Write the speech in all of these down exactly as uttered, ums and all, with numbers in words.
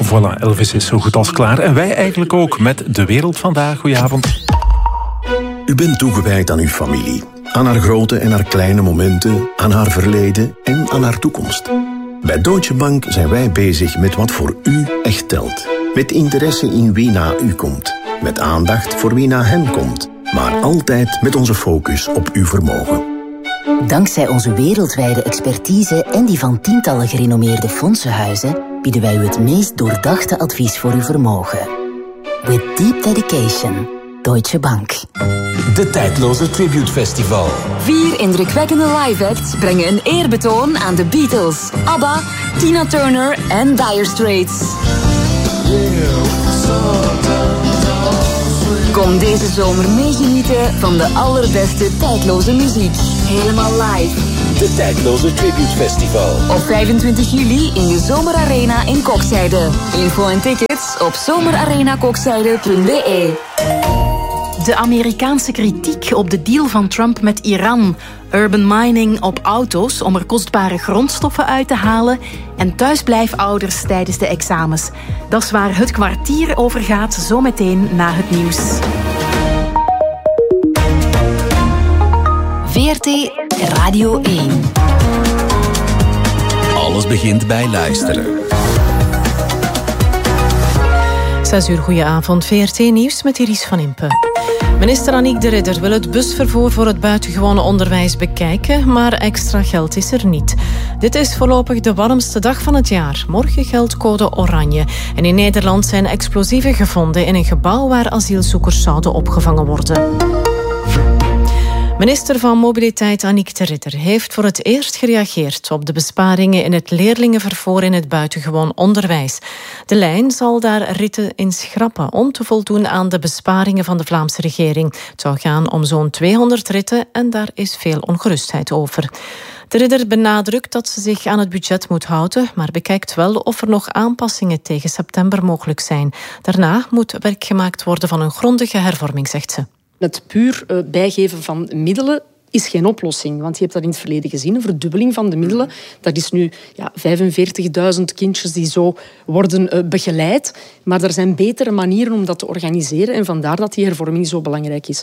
Voilà, Elvis is zo goed als klaar. En wij eigenlijk ook met De Wereld Vandaag. Goedenavond. U bent toegewijd aan uw familie. Aan haar grote en haar kleine momenten, aan haar verleden en aan haar toekomst. Bij Deutsche Bank zijn wij bezig met wat voor u echt telt. Met interesse in wie na u komt. Met aandacht voor wie na hen komt. Maar altijd met onze focus op uw vermogen. Dankzij onze wereldwijde expertise en die van tientallen gerenommeerde fondsenhuizen bieden wij u het meest doordachte advies voor uw vermogen. With deep dedication, Deutsche Bank. De tijdloze Tribute Festival. Vier indrukwekkende live acts brengen een eerbetoon aan de Beatles, ABBA, Tina Turner en Dire Straits. Kom deze zomer meegenieten van de allerbeste tijdloze muziek. Helemaal live. De tijdloze Tribute Festival. Op vijfentwintig juli in de Zomerarena in Kokzijde. Info en tickets op zomerarenakokzijde punt b e. De Amerikaanse kritiek op de deal van Trump met Iran. Urban mining op auto's om er kostbare grondstoffen uit te halen. En thuisblijfouders tijdens de examens. Dat is waar het kwartier over gaat, zometeen na het nieuws. V R T Radio één. Alles begint bij luisteren. Zes uur, goedenavond. V R T Nieuws met Iris van Impe. Minister Annick de Ridder wil het busvervoer voor het buitengewone onderwijs bekijken, maar extra geld is er niet. Dit is voorlopig de warmste dag van het jaar. Morgen geldt code oranje. En in Nederland zijn explosieven gevonden in een gebouw waar asielzoekers zouden opgevangen worden. Minister van Mobiliteit Annick de Ridder heeft voor het eerst gereageerd op de besparingen in het leerlingenvervoer in het buitengewoon onderwijs. De lijn zal daar ritten in schrappen om te voldoen aan de besparingen van de Vlaamse regering. Het zou gaan om zo'n tweehonderd ritten en daar is veel ongerustheid over. De Ridder benadrukt dat ze zich aan het budget moet houden, maar bekijkt wel of er nog aanpassingen tegen september mogelijk zijn. Daarna moet werk gemaakt worden van een grondige hervorming, zegt ze. Het puur uh, bijgeven van middelen is geen oplossing. Want je hebt dat in het verleden gezien, een verdubbeling van de middelen. Dat is nu ja, vijfenveertigduizend kindjes die zo worden uh, begeleid. Maar er zijn betere manieren om dat te organiseren. En vandaar dat die hervorming zo belangrijk is.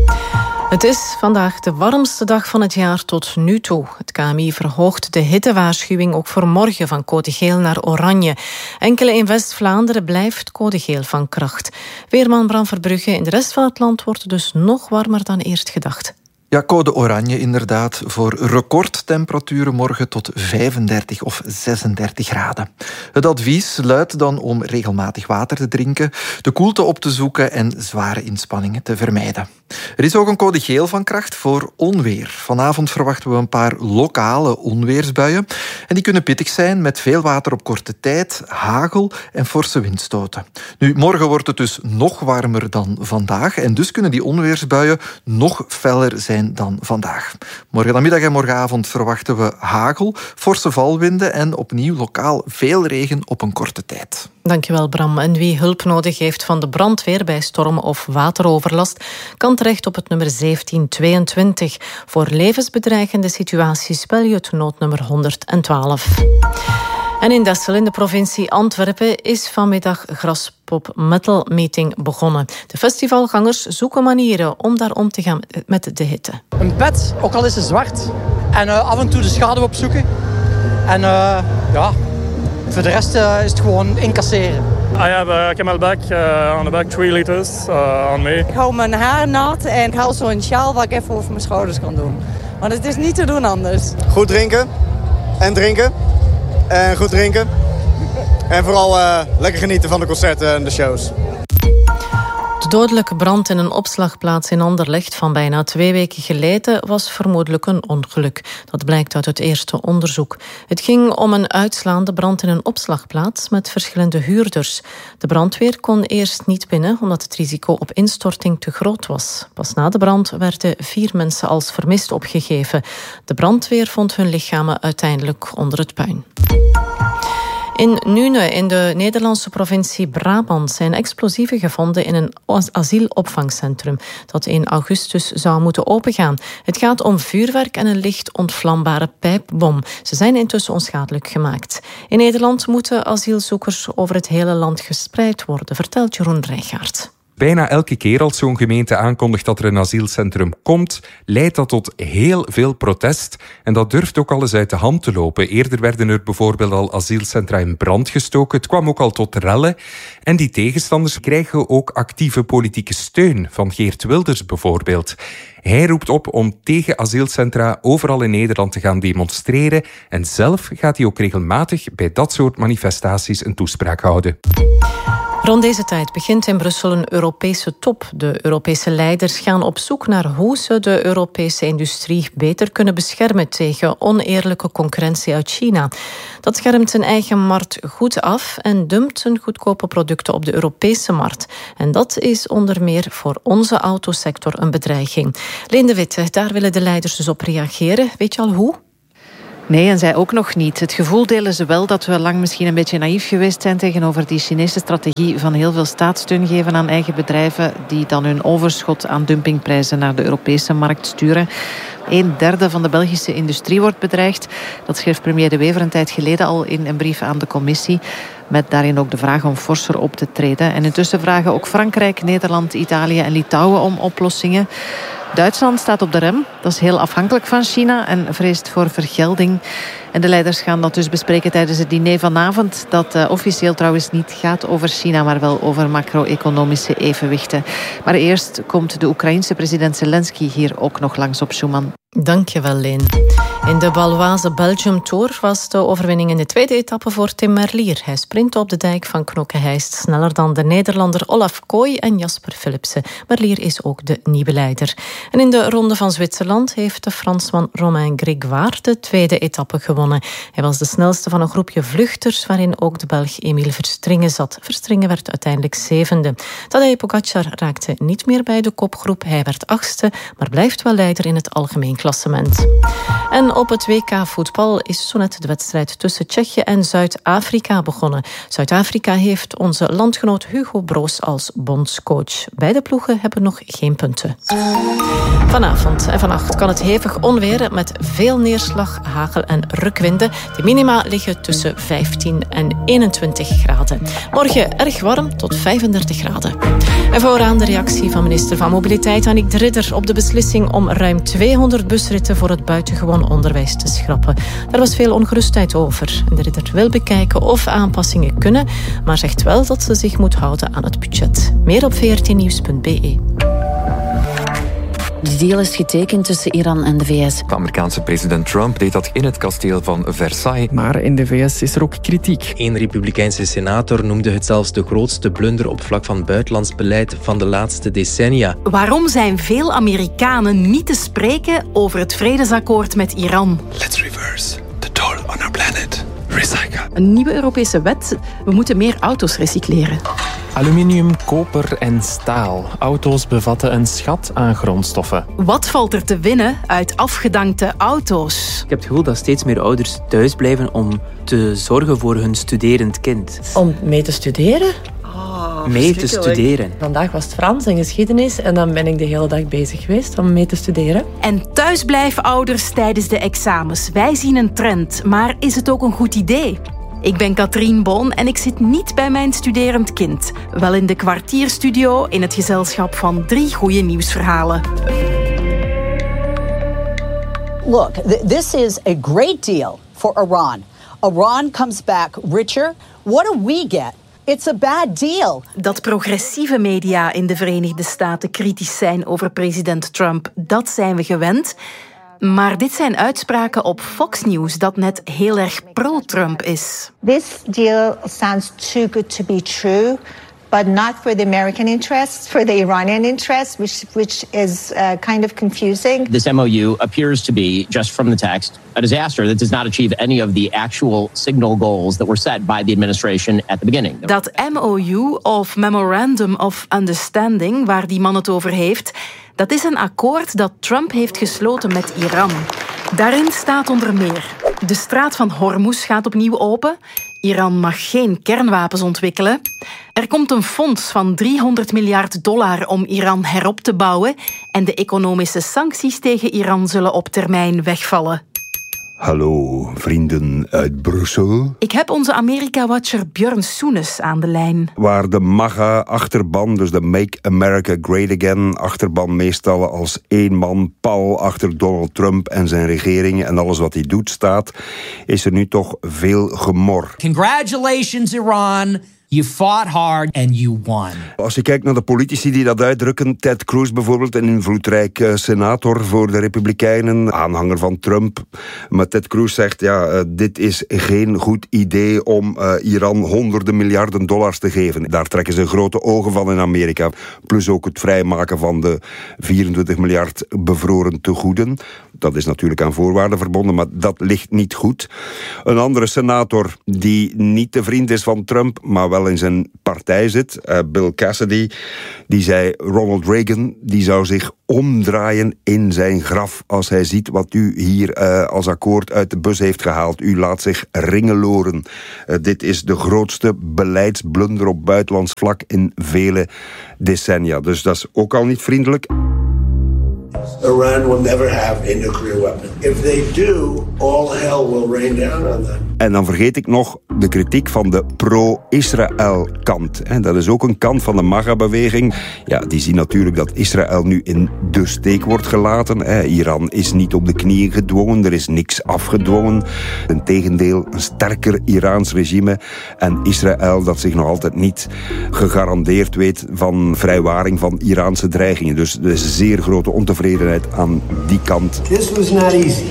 Het is vandaag de warmste dag van het jaar tot nu toe. Het K M I verhoogt de hittewaarschuwing ook voor morgen van code geel naar oranje. Enkele in West-Vlaanderen blijft code geel van kracht. Weerman Bram Verbrugge, in de rest van het land wordt het dus nog warmer dan eerst gedacht. Ja, code oranje inderdaad voor recordtemperaturen morgen tot vijfendertig of zesendertig graden. Het advies luidt dan om regelmatig water te drinken, de koelte op te zoeken en zware inspanningen te vermijden. Er is ook een code geel van kracht voor onweer. Vanavond verwachten we een paar lokale onweersbuien. En die kunnen pittig zijn met veel water op korte tijd, hagel en forse windstoten. Nu, morgen wordt het dus nog warmer dan vandaag en dus kunnen die onweersbuien nog feller zijn dan vandaag. Morgenmiddag en morgenavond verwachten we hagel, forse valwinden en opnieuw lokaal veel regen op een korte tijd. Dankjewel Bram. En wie hulp nodig heeft van de brandweer bij storm- of wateroverlast kan terecht op het nummer zeventien tweeëntwintig. Voor levensbedreigende situaties bel je het noodnummer honderdtwaalf. En in Dessel, in de provincie Antwerpen, is vanmiddag Graspop Metal Meeting begonnen. De festivalgangers zoeken manieren om daar om te gaan met de hitte. Een pet, ook al is ze zwart. En uh, af en toe de schaduw opzoeken. En uh, ja, voor de rest uh, is het gewoon incasseren. I have a camelback uh, on the back, three liters uh, on me. Ik hou mijn haar nat en ik hou zo'n sjaal wat ik even over mijn schouders kan doen. Want het is niet te doen anders. Goed drinken en drinken. En goed drinken. En vooral uh, lekker genieten van de concerten en de shows. De dodelijke brand in een opslagplaats in Anderlecht van bijna twee weken geleden was vermoedelijk een ongeluk. Dat blijkt uit het eerste onderzoek. Het ging om een uitslaande brand in een opslagplaats met verschillende huurders. De brandweer kon eerst niet binnen omdat het risico op instorting te groot was. Pas na de brand werden vier mensen als vermist opgegeven. De brandweer vond hun lichamen uiteindelijk onder het puin. In Nune, in de Nederlandse provincie Brabant, zijn explosieven gevonden in een asielopvangcentrum dat in augustus zou moeten opengaan. Het gaat om vuurwerk en een licht ontvlambare pijpbom. Ze zijn intussen onschadelijk gemaakt. In Nederland moeten asielzoekers over het hele land gespreid worden, vertelt Jeroen Rijgaard. Bijna elke keer als zo'n gemeente aankondigt dat er een asielcentrum komt, leidt dat tot heel veel protest. En dat durft ook al eens uit de hand te lopen. Eerder werden er bijvoorbeeld al asielcentra in brand gestoken. Het kwam ook al tot rellen. En die tegenstanders krijgen ook actieve politieke steun, van Geert Wilders bijvoorbeeld. Hij roept op om tegen asielcentra overal in Nederland te gaan demonstreren. En zelf gaat hij ook regelmatig bij dat soort manifestaties een toespraak houden. Rond deze tijd begint in Brussel een Europese top. De Europese leiders gaan op zoek naar hoe ze de Europese industrie beter kunnen beschermen tegen oneerlijke concurrentie uit China. Dat schermt zijn eigen markt goed af en dumpt zijn goedkope producten op de Europese markt. En dat is onder meer voor onze autosector een bedreiging. Leen de Witte, daar willen de leiders dus op reageren. Weet je al hoe? Nee, en zij ook nog niet. Het gevoel delen ze wel dat we lang misschien een beetje naïef geweest zijn tegenover die Chinese strategie van heel veel staatssteun geven aan eigen bedrijven die dan hun overschot aan dumpingprijzen naar de Europese markt sturen. Een derde van de Belgische industrie wordt bedreigd. Dat schreef premier De Wever een tijd geleden al in een brief aan de commissie, met daarin ook de vraag om forser op te treden. En intussen vragen ook Frankrijk, Nederland, Italië en Litouwen om oplossingen. Duitsland staat op de rem. Dat is heel afhankelijk van China en vreest voor vergelding. En de leiders gaan dat dus bespreken tijdens het diner vanavond, dat uh, officieel trouwens niet gaat over China, maar wel over macro-economische evenwichten. Maar eerst komt de Oekraïense president Zelensky hier ook nog langs op Schuman. Dank je wel, Leen. In de Baloise Belgium Tour was de overwinning in de tweede etappe voor Tim Merlier. Hij sprintte op de dijk van Knokke-Heist sneller dan de Nederlander Olaf Kooi en Jasper Philipsen. Merlier is ook de nieuwe leider. En in de Ronde van Zwitserland heeft de Fransman Romain Grégoire de tweede etappe gewonnen. Hij was de snelste van een groepje vluchters, waarin ook de Belg Emile Verstringen zat. Verstringen werd uiteindelijk zevende. Tadej Pogacar raakte niet meer bij de kopgroep. Hij werd achtste, maar blijft wel leider in het algemeen klassement. En op het W K voetbal is zo net de wedstrijd tussen Tsjechië en Zuid-Afrika begonnen. Zuid-Afrika heeft onze landgenoot Hugo Broos als bondscoach. Beide ploegen hebben nog geen punten. Vanavond en vannacht kan het hevig onweren met veel neerslag, hagel en rukwinden. De minima liggen tussen vijftien en eenentwintig graden. Morgen erg warm tot vijfendertig graden. En vooraan de reactie van minister van Mobiliteit Annick de Ridder op de beslissing om ruim tweehonderd busritten voor het buitengewoon onderwijs te schrappen. Daar was veel ongerustheid over. De Ridder wil bekijken of aanpassingen kunnen, maar zegt wel dat ze zich moet houden aan het budget. Meer op v r t nieuws punt b e. De deal is getekend tussen Iran en de V S. De Amerikaanse president Trump deed dat in het kasteel van Versailles. Maar in de V S is er ook kritiek. Een republikeinse senator noemde het zelfs de grootste blunder op vlak van buitenlands beleid van de laatste decennia. Waarom zijn veel Amerikanen niet te spreken over het vredesakkoord met Iran? Let's reverse the toll on our planet. Recycle. Een nieuwe Europese wet. We moeten meer auto's recycleren. Aluminium, koper en staal. Auto's bevatten een schat aan grondstoffen. Wat valt er te winnen uit afgedankte auto's? Ik heb het gevoel dat steeds meer ouders thuis blijven om te zorgen voor hun studerend kind. Om mee te studeren? Oh, mee te studeren. Vandaag was het Frans en geschiedenis en dan ben ik de hele dag bezig geweest om mee te studeren. En thuisblijfouders tijdens de examens. Wij zien een trend, maar is het ook een goed idee? Ik ben Katrien Boon en ik zit niet bij mijn studerend kind. Wel in de kwartierstudio in het gezelschap van drie goede nieuwsverhalen. Look, th- this is a great deal for Iran. Iran comes back richer. What do we get? It's a bad deal. Dat progressieve media in de Verenigde Staten kritisch zijn over president Trump, dat zijn we gewend. Maar dit zijn uitspraken op Fox News dat net heel erg pro-Trump is. This deal sounds too good to be true, but not for the American interests, for the Iranian interests, which which is uh, kind of confusing. This M O U appears to be, just from the text, a disaster that does not achieve any of the actual signal goals that were set by the administration at the beginning. Dat M O U, of Memorandum of Understanding, waar die man het over heeft, dat is een akkoord dat Trump heeft gesloten met Iran. Daarin staat onder meer: de straat van Hormuz gaat opnieuw open. Iran mag geen kernwapens ontwikkelen. Er komt een fonds van driehonderd miljard dollar om Iran herop te bouwen en de economische sancties tegen Iran zullen op termijn wegvallen. Hallo, vrienden uit Brussel. Ik heb onze Amerika-watcher Björn Soenes aan de lijn. Waar de MAGA-achterban, dus de Make America Great Again, achterban meestal als één man pal achter Donald Trump en zijn regering en alles wat hij doet staat, is er nu toch veel gemor. Congratulations, Iran. You fought hard and you won. Als je kijkt naar de politici die dat uitdrukken, Ted Cruz bijvoorbeeld, een invloedrijk uh, senator voor de Republikeinen, aanhanger van Trump. Maar Ted Cruz zegt, ja, uh, dit is geen goed idee om uh, Iran honderden miljarden dollars te geven. Daar trekken ze grote ogen van in Amerika. Plus ook het vrijmaken van de vierentwintig miljard bevroren tegoeden. Dat is natuurlijk aan voorwaarden verbonden, maar dat ligt niet goed. Een andere senator die niet de vriend is van Trump, maar wel in zijn partij zit, uh, Bill Cassidy, die zei Ronald Reagan die zou zich omdraaien in zijn graf als hij ziet wat u hier uh, als akkoord uit de bus heeft gehaald. U laat zich ringeloren. Uh, dit is de grootste beleidsblunder op buitenlands vlak in vele decennia. Dus dat is ook al niet vriendelijk. Iran will never have a nuclear weapon. If they do, all hell will rain down on them. En dan vergeet ik nog de kritiek van de pro-Israël kant. Dat is ook een kant van de MAGA-beweging. Ja, die zien natuurlijk dat Israël nu in de steek wordt gelaten. Iran is niet op de knieën gedwongen, er is niks afgedwongen. Integendeel, een sterker Iraans regime. En Israël dat zich nog altijd niet gegarandeerd weet van vrijwaring van Iraanse dreigingen. Dus er is een zeer grote ontevredenheid aan die kant. This was not easy.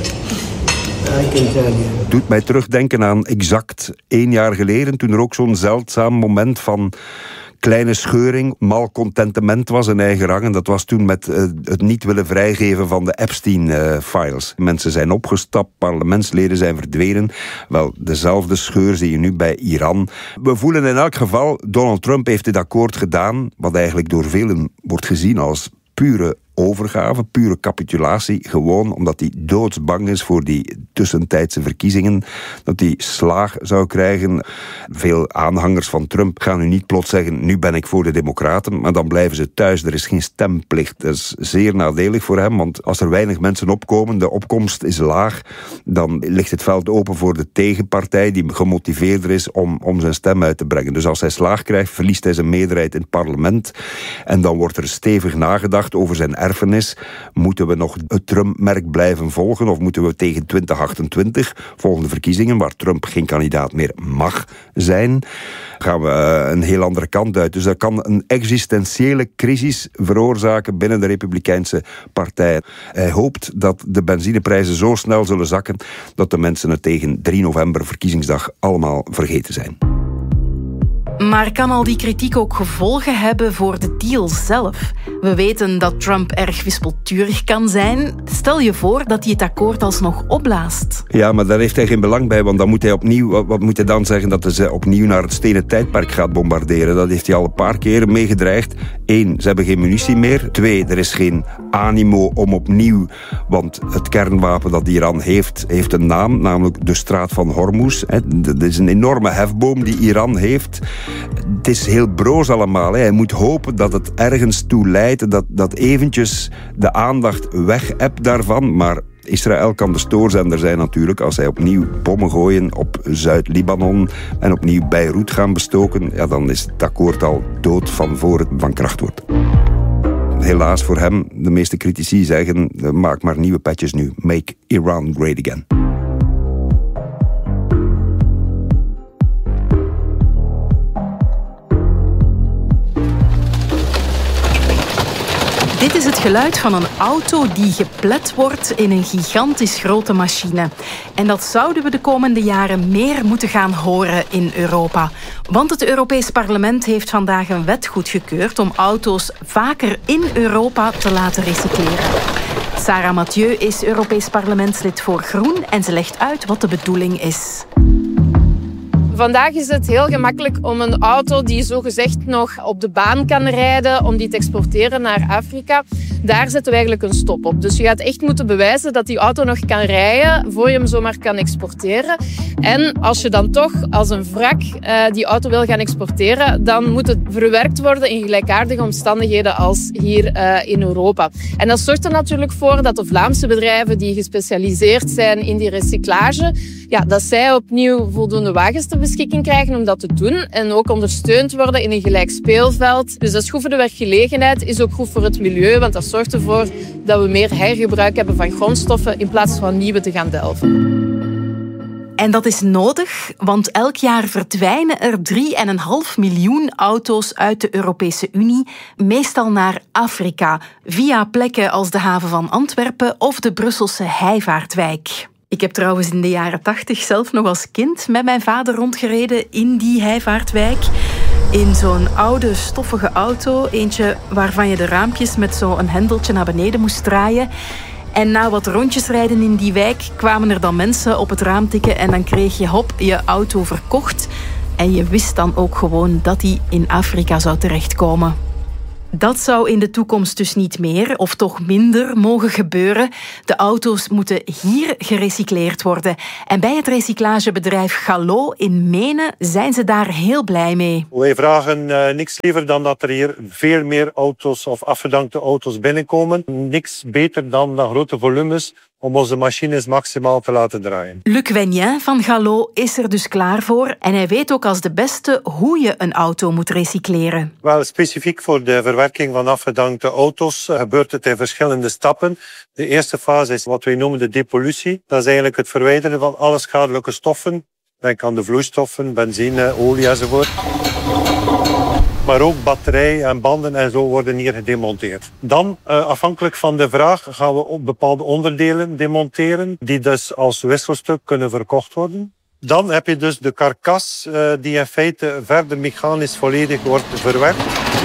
I can tell you. Doet mij terugdenken aan exact één jaar geleden, toen er ook zo'n zeldzaam moment van kleine scheuring, malcontentement was in eigen rang. En dat was toen met uh, het niet willen vrijgeven van de Epstein-files. Uh, Mensen zijn opgestapt, parlementsleden zijn verdwenen. Wel, dezelfde scheur zie je nu bij Iran. We voelen in elk geval, Donald Trump heeft dit akkoord gedaan, wat eigenlijk door velen wordt gezien als pure overgave, pure capitulatie, gewoon omdat hij doodsbang is voor die tussentijdse verkiezingen, dat hij slaag zou krijgen. Veel aanhangers van Trump gaan nu niet plots zeggen, nu ben ik voor de Democraten, maar dan blijven ze thuis. Er is geen stemplicht. Dat is zeer nadelig voor hem, want als er weinig mensen opkomen, de opkomst is laag, dan ligt het veld open voor de tegenpartij die gemotiveerder is om, om zijn stem uit te brengen. Dus als hij slaag krijgt, verliest hij zijn meerderheid in het parlement en dan wordt er stevig nagedacht over zijn erfenis. Moeten we nog het Trump-merk blijven volgen of moeten we tegen twintig achtentwintig, volgende verkiezingen, waar Trump geen kandidaat meer mag zijn, gaan we uh, een heel andere kant uit. Dus dat kan een existentiële crisis veroorzaken binnen de Republikeinse partij. Hij hoopt dat de benzineprijzen zo snel zullen zakken dat de mensen het tegen drie november, verkiezingsdag, allemaal vergeten zijn. Maar kan al die kritiek ook gevolgen hebben voor de deal zelf? We weten dat Trump erg wispelturig kan zijn. Stel je voor dat hij het akkoord alsnog opblaast. Ja, maar daar heeft hij geen belang bij, want dan moet hij opnieuw, wat, wat moet hij dan zeggen, dat hij opnieuw naar het stenen tijdperk gaat bombarderen. Dat heeft hij al een paar keren meegedreigd. Eén, ze hebben geen munitie meer. Twee, er is geen animo om opnieuw, want het kernwapen dat Iran heeft, heeft een naam, namelijk de straat van Hormuz. Dat is een enorme hefboom die Iran heeft. Het is heel broos allemaal. Hè. Hij moet hopen dat het ergens toe leidt, dat, dat eventjes de aandacht weg hebt daarvan. Maar Israël kan de stoorzender zijn natuurlijk als hij opnieuw bommen gooien op Zuid-Libanon en opnieuw Beirut gaan bestoken. Ja, dan is het akkoord al dood van voor het van kracht wordt. Helaas voor hem, de meeste critici zeggen, maak maar nieuwe petjes nu. Make Iran great again. Dit is het geluid van een auto die geplet wordt in een gigantisch grote machine. En dat zouden we de komende jaren meer moeten gaan horen in Europa. Want het Europees Parlement heeft vandaag een wet goedgekeurd om auto's vaker in Europa te laten recycleren. Sarah Mathieu is Europees Parlementslid voor Groen en ze legt uit wat de bedoeling is. Vandaag is het heel gemakkelijk om een auto die zogezegd nog op de baan kan rijden, om die te exporteren naar Afrika. daar zetten we eigenlijk een stop op. Dus je gaat echt moeten bewijzen dat die auto nog kan rijden voor je hem zomaar kan exporteren. En als je dan toch als een wrak uh, die auto wil gaan exporteren, dan moet het verwerkt worden in gelijkaardige omstandigheden als hier uh, in Europa. En dat zorgt er natuurlijk voor dat de Vlaamse bedrijven die gespecialiseerd zijn in die recyclage, ja, dat zij opnieuw voldoende wagens ter beschikking krijgen om dat te doen en ook ondersteund worden in een gelijk speelveld. Dus dat is goed voor de werkgelegenheid, is ook goed voor het milieu, want dat zorgt ervoor dat we meer hergebruik hebben van grondstoffen in plaats van nieuwe te gaan delven. En dat is nodig, want elk jaar verdwijnen er drie komma vijf miljoen auto's uit de Europese Unie, meestal naar Afrika, via plekken als de haven van Antwerpen of de Brusselse Heivaartwijk. Ik heb trouwens in de jaren tachtig zelf nog als kind met mijn vader rondgereden in die Heivaartwijk. In zo'n oude, stoffige auto, eentje waarvan je de raampjes met zo'n hendeltje naar beneden moest draaien. En na wat rondjes rijden in die wijk kwamen er dan mensen op het raam tikken en dan kreeg je hop je auto verkocht. En je wist dan ook gewoon dat die in Afrika zou terechtkomen. Dat zou in de toekomst dus niet meer, of toch minder, mogen gebeuren. De auto's moeten hier gerecycleerd worden. En bij het recyclagebedrijf Gallo in Menen zijn ze daar heel blij mee. Wij vragen uh, niks liever dan dat er hier veel meer auto's of afgedankte auto's binnenkomen. Niks beter dan, dan grote volumes om onze machines maximaal te laten draaien. Luc Wenien van Gallo is er dus klaar voor en hij weet ook als de beste hoe je een auto moet recycleren. Wel, specifiek voor de verwerking van afgedankte auto's gebeurt het in verschillende stappen. De eerste fase is wat wij noemen de depollutie. Dat is eigenlijk het verwijderen van alle schadelijke stoffen. Denk aan de vloeistoffen, benzine, olie enzovoort. Maar ook batterij en banden en zo worden hier gedemonteerd. Dan, uh, afhankelijk van de vraag, gaan we ook bepaalde onderdelen demonteren, die dus als wisselstuk kunnen verkocht worden. Dan heb je dus de karkas, uh, die in feite verder mechanisch volledig wordt verwerkt.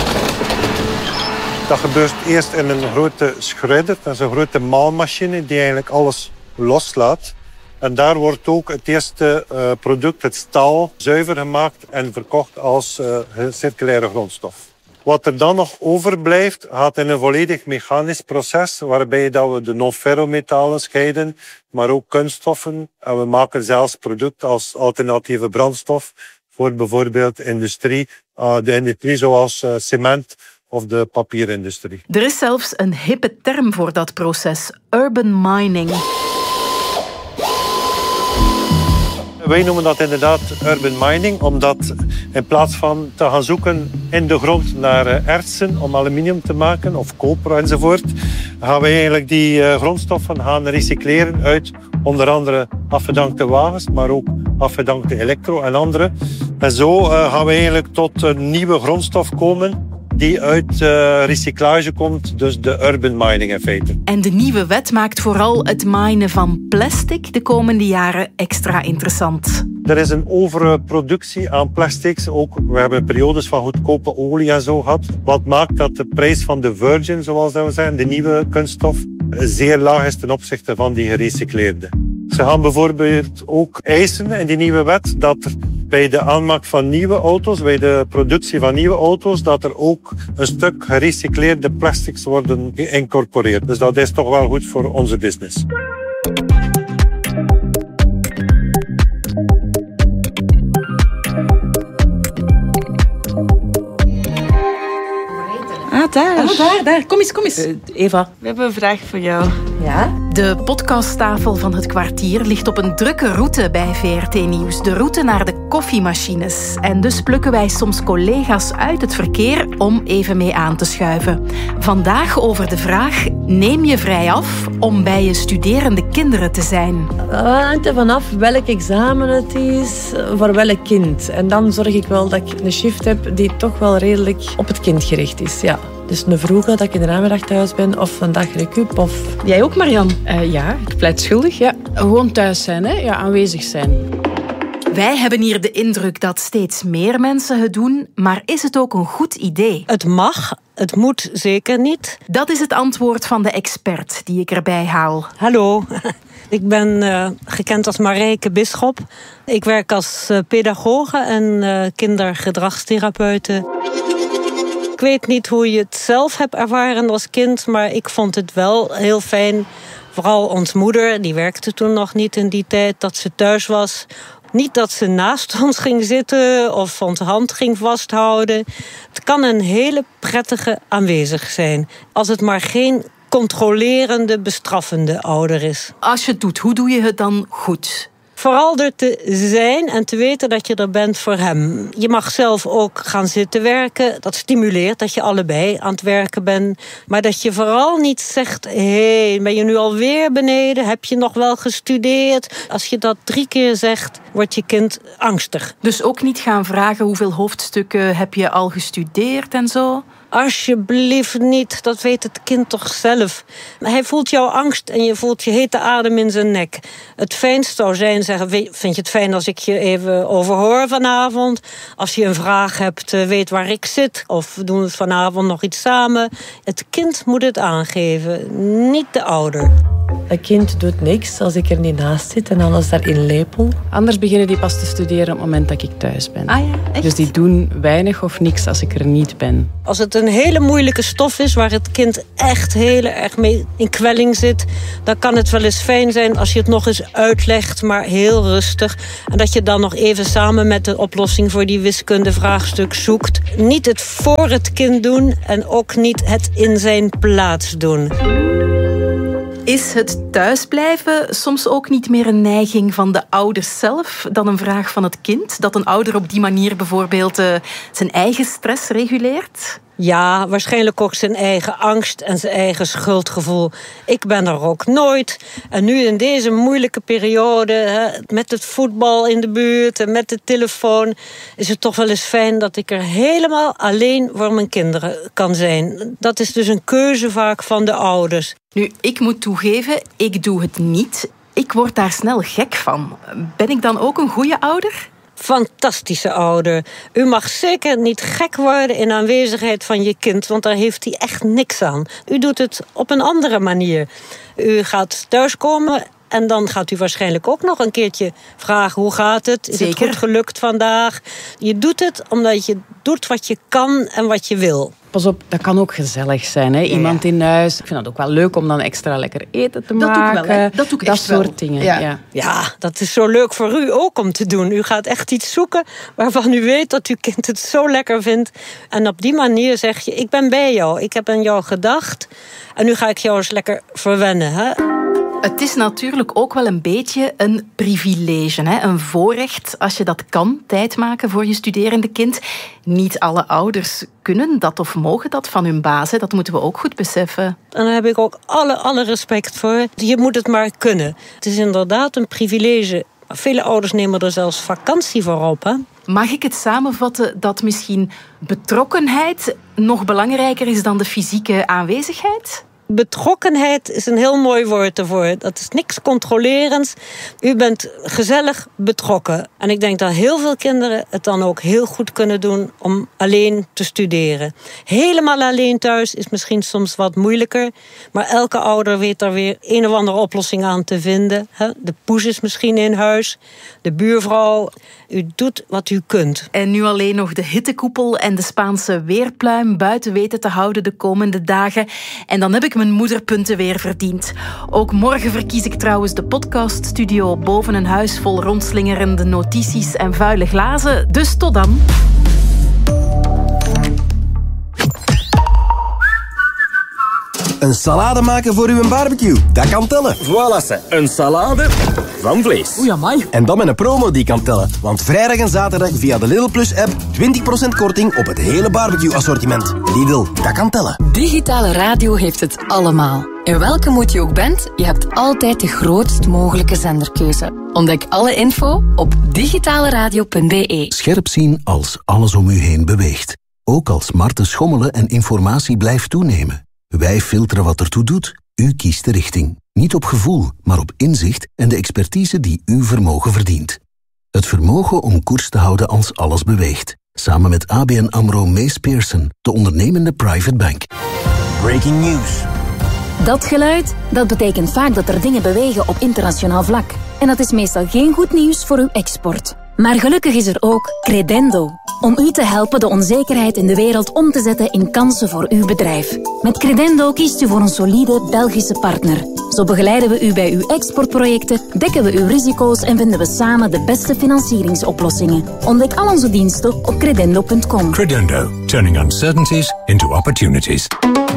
Dat gebeurt eerst in een grote shredder, dat is een grote maalmachine die eigenlijk alles loslaat. En daar wordt ook het eerste uh, product, het staal, zuiver gemaakt en verkocht als uh, circulaire grondstof. Wat er dan nog overblijft, gaat in een volledig mechanisch proces, waarbij dat we de non-ferrometalen scheiden, maar ook kunststoffen. En we maken zelfs product als alternatieve brandstof voor bijvoorbeeld industrie, uh, de industrie zoals uh, cement of de papierindustrie. Er is zelfs een hippe term voor dat proces, urban mining. Wij noemen dat inderdaad urban mining, omdat in plaats van te gaan zoeken in de grond naar ertsen om aluminium te maken of koper enzovoort, gaan wij eigenlijk die grondstoffen gaan recycleren uit onder andere afgedankte wagens, maar ook afgedankte elektro en andere. En zo gaan we eigenlijk tot een nieuwe grondstof komen die uit uh, recyclage komt, dus de urban mining in feite. En de nieuwe wet maakt vooral het minen van plastic de komende jaren extra interessant. Er is een overproductie aan plastics. Ook, we hebben periodes van goedkope olie en zo gehad. Wat maakt dat de prijs van de virgin, zoals dat we zeggen, de nieuwe kunststof, zeer laag is ten opzichte van die gerecycleerde. Ze gaan bijvoorbeeld ook eisen in die nieuwe wet dat er bij de aanmaak van nieuwe auto's, bij de productie van nieuwe auto's, dat er ook een stuk gerecycleerde plastics worden geïncorporeerd. Dus dat is toch wel goed voor onze business. Ah, daar. Oh, daar, daar. Kom eens, kom eens. Uh, Eva, we hebben een vraag voor jou. Ja? De podcasttafel van het kwartier ligt op een drukke route bij V R T Nieuws. De route naar de koffiemachines. En dus plukken wij soms collega's uit het verkeer om even mee aan te schuiven. Vandaag over de vraag, neem je vrij af om bij je studerende kinderen te zijn? Het hangt er vanaf welk examen het is, voor welk kind. En dan zorg ik wel dat ik een shift heb die toch wel redelijk op het kind gericht is, ja. Dus een vroege, dat ik in de namiddag thuis ben, of een dag recup, of... Jij ook, Marian? Uh, ja, ik pleit schuldig, ja. Gewoon thuis zijn, hè? Ja, aanwezig zijn. Wij hebben hier de indruk dat steeds meer mensen het doen, maar is het ook een goed idee? Het mag, het moet zeker niet. Dat is het antwoord van de expert die ik erbij haal. Hallo, ik ben uh, gekend als Marijke Bisschop. Ik werk als uh, pedagoge en uh, kindergedragstherapeute. Ik weet niet hoe je het zelf hebt ervaren als kind, maar ik vond het wel heel fijn. Vooral ons moeder, die werkte toen nog niet in die tijd, dat ze thuis was. Niet dat ze naast ons ging zitten of onze hand ging vasthouden. Het kan een hele prettige aanwezig zijn. Als het maar geen controlerende, bestraffende ouder is. Als je het doet, hoe doe je het dan goed? Vooral door te zijn en te weten dat je er bent voor hem. Je mag zelf ook gaan zitten werken. Dat stimuleert dat je allebei aan het werken bent. Maar dat je vooral niet zegt, hé, hey, ben je nu alweer beneden? Heb je nog wel gestudeerd? Als je dat drie keer zegt, wordt je kind angstig. Dus ook niet gaan vragen hoeveel hoofdstukken heb je al gestudeerd en zo? Alsjeblieft niet, dat weet het kind toch zelf. Hij voelt jouw angst en je voelt je hete adem in zijn nek. Het fijnst zou zijn zeggen, vind je het fijn als ik je even overhoor vanavond? Als je een vraag hebt, weet waar ik zit. Of we doen het vanavond nog iets samen. Het kind moet het aangeven, niet de ouder. Een kind doet niks als ik er niet naast zit en alles daarin lepel. Anders beginnen die pas te studeren op het moment dat ik thuis ben. Ah ja, echt? Dus die doen weinig of niks als ik er niet ben. Als het een hele moeilijke stof is waar het kind echt heel erg mee in kwelling zit, dan kan het wel eens fijn zijn als je het nog eens uitlegt, maar heel rustig. En dat je dan nog even samen met de oplossing voor die wiskundevraagstuk zoekt. Niet het voor het kind doen en ook niet het in zijn plaats doen. Is het thuisblijven soms ook niet meer een neiging van de ouders zelf dan een vraag van het kind? Dat een ouder op die manier bijvoorbeeld uh, zijn eigen stress reguleert? Ja, waarschijnlijk ook zijn eigen angst en zijn eigen schuldgevoel. Ik ben er ook nooit. En nu in deze moeilijke periode, hè, met het voetbal in de buurt en met de telefoon, is het toch wel eens fijn dat ik er helemaal alleen voor mijn kinderen kan zijn. Dat is dus een keuze vaak van de ouders. Nu, ik moet toegeven, ik doe het niet. Ik word daar snel gek van. Ben ik dan ook een goede ouder? Fantastische ouder. U mag zeker niet gek worden in aanwezigheid van je kind, want daar heeft hij echt niks aan. U doet het op een andere manier. U gaat thuiskomen en dan gaat u waarschijnlijk ook nog een keertje vragen, hoe gaat het? Is Zeker. het goed gelukt vandaag? Je doet het omdat je doet wat je kan en wat je wil. Pas op, dat kan ook gezellig zijn. Hè? Iemand ja. in huis. Ik vind het ook wel leuk om dan extra lekker eten te dat maken. Doe ik wel, hè? Dat doe ik dat echt soort wel. dingen. Ja. Ja. ja, dat is zo leuk voor u ook om te doen. U gaat echt iets zoeken waarvan u weet dat uw kind het zo lekker vindt. En op die manier zeg je, ik ben bij jou. Ik heb aan jou gedacht. En nu ga ik jou eens lekker verwennen. Hè? Het is natuurlijk ook wel een beetje een privilege, hè? Een voorrecht als je dat kan, tijd maken voor je studerende kind. Niet alle ouders kunnen dat of mogen dat van hun baas. Hè? Dat moeten we ook goed beseffen. En daar heb ik ook alle, alle respect voor. Je moet het maar kunnen. Het is inderdaad een privilege. Vele ouders nemen er zelfs vakantie voor op. Hè? Mag ik het samenvatten dat misschien betrokkenheid nog belangrijker is dan de fysieke aanwezigheid? Betrokkenheid is een heel mooi woord ervoor. Dat is niks controlerends. U bent gezellig betrokken. En ik denk dat heel veel kinderen het dan ook heel goed kunnen doen om alleen te studeren. Helemaal alleen thuis is misschien soms wat moeilijker. Maar elke ouder weet daar weer een of andere oplossing aan te vinden. De poes is misschien in huis. De buurvrouw. U doet wat u kunt. En nu alleen nog de hittekoepel en de Spaanse weerpluim buiten weten te houden de komende dagen. En dan heb ik mijn moederpunten weer verdiend. Ook morgen verkies ik trouwens de podcaststudio boven een huis vol rondslingerende notities en vuile glazen. Dus tot dan. Een salade maken voor uw barbecue, dat kan tellen. Voilà, ze. Een salade van vlees. Oei, amai. En dan met een promo die kan tellen. Want vrijdag en zaterdag via de Lidl Plus app twintig procent korting op het hele barbecue-assortiment. Lidl, dat kan tellen. Digitale radio heeft het allemaal. In welke moed je ook bent, je hebt altijd de grootst mogelijke zenderkeuze. Ontdek alle info op digitaleradio punt b e. Scherp zien als alles om u heen beweegt. Ook als smarten schommelen en informatie blijft toenemen. Wij filteren wat ertoe doet. U kiest de richting. Niet op gevoel, maar op inzicht en de expertise die uw vermogen verdient. Het vermogen om koers te houden als alles beweegt. Samen met A B N AMRO Mees Pearson, de ondernemende private bank. Breaking news. Dat geluid, dat betekent vaak dat er dingen bewegen op internationaal vlak. En dat is meestal geen goed nieuws voor uw export. Maar gelukkig is er ook Credendo. Om u te helpen de onzekerheid in de wereld om te zetten in kansen voor uw bedrijf. Met Credendo kiest u voor een solide Belgische partner. Zo begeleiden we u bij uw exportprojecten, dekken we uw risico's en vinden we samen de beste financieringsoplossingen. Ontdek al onze diensten op credendo punt com. Credendo, turning uncertainties into opportunities.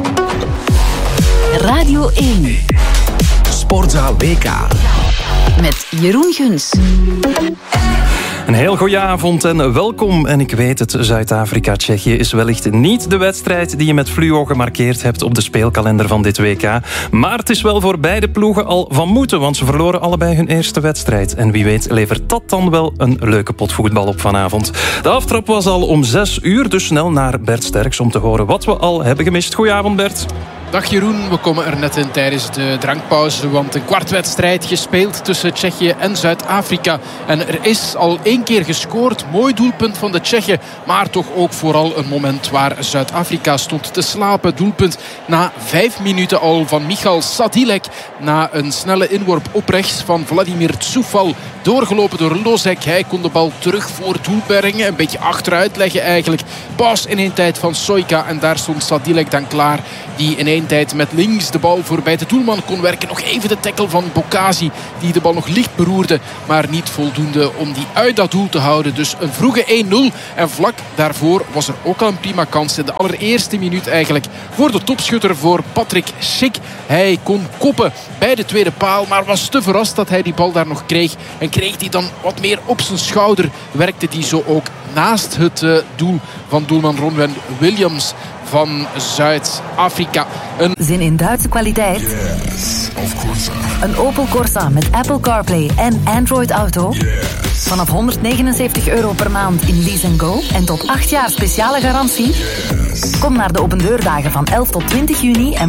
Radio één. Sportzaal W K. Met Jeroen Guns. Een heel goeie avond en welkom. En ik weet het, Zuid-Afrika-Tsjechië is wellicht niet de wedstrijd die je met fluo gemarkeerd hebt op de speelkalender van dit W K. Maar het is wel voor beide ploegen al van moeten, want ze verloren allebei hun eerste wedstrijd. En wie weet levert dat dan wel een leuke pot voetbal op vanavond. De aftrap was al om zes uur, dus snel naar Bert Sterks om te horen wat we al hebben gemist. Goedenavond, Bert. Dag Jeroen, we komen er net in tijdens de drankpauze, want een kwartwedstrijd gespeeld tussen Tsjechië en Zuid-Afrika. En er is al één keer gescoord, mooi doelpunt van de Tsjechen, maar toch ook vooral een moment waar Zuid-Afrika stond te slapen. Doelpunt na vijf minuten al van Michal Sadilek, na een snelle inworp op rechts van Vladimir Coufal, doorgelopen door Lozek. Hij kon de bal terug voor doel brengen, een beetje achteruit leggen eigenlijk. Pas in één tijd van Soyka en daar stond Sadilek dan klaar, die in één tijd met links de bal voorbij de doelman kon werken. Nog even de tackle van Bokazi, die de bal nog licht beroerde, maar niet voldoende om die uit dat doel te houden. Dus een vroege één nul. En vlak daarvoor was er ook al een prima kans in de allereerste minuut eigenlijk voor de topschutter, voor Patrick Schick. Hij kon koppen bij de tweede paal, maar was te verrast dat hij die bal daar nog kreeg. En kreeg hij dan wat meer op zijn schouder, werkte die zo ook naast het uh, doel van doelman Ronwen Williams van Zuid-Afrika. Een... Zin in Duitse kwaliteit? Yes, of course. Een Opel Corsa met Apple CarPlay en Android Auto? Yes. Vanaf honderdnegenenzeventig euro per maand in Lease and Go en tot acht jaar speciale garantie? Yes. Kom naar de opendeurdagen van elf tot twintig juni en